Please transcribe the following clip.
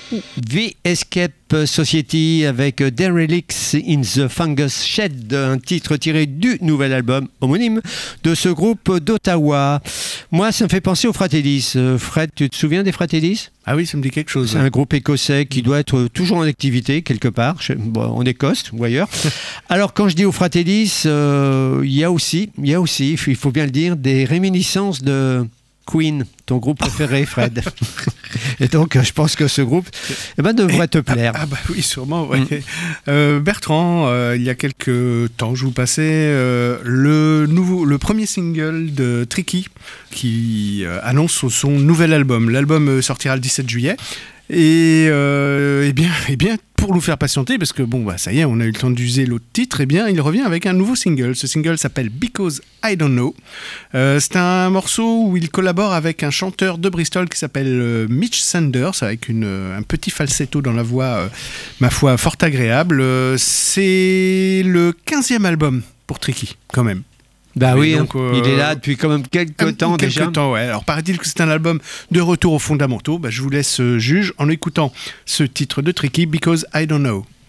The Escape Society avec Derelicts in the Fungus Shed, un titre tiré du nouvel album homonyme de ce groupe d'Ottawa. Moi, ça me fait penser aux Fratellis. Fred, tu te souviens des Fratellis ? Ah oui, ça me dit quelque chose. C'est un groupe écossais qui doit être toujours en activité quelque part, en Écosse ou ailleurs. Alors, quand je dis aux Fratellis, il y a aussi, il faut bien le dire, des réminiscences de Queen, ton groupe préféré, Fred. Et donc, je pense que ce groupe devrait te plaire. Ah bah oui, sûrement. Ouais. Bertrand, il y a quelques temps, je vous passais le premier single de Tricky qui annonce son nouvel album. L'album sortira le 17 juillet. Et bien, pour nous faire patienter, parce que ça y est, on a eu le temps d'user l'autre titre, il revient avec un nouveau single. Ce single s'appelle Because I Don't Know. C'est un morceau où il collabore avec un chanteur de Bristol qui s'appelle Mitch Sanders, avec un petit falsetto dans la voix, ma foi, fort agréable. C'est le 15e album pour Tricky, quand même. Bah oui, donc, il est là depuis quand même quelques temps déjà. Ouais. Alors paraît-il que c'est un album de retour aux fondamentaux. Je vous laisse juge en écoutant ce titre de Tricky, Because I Don't Know.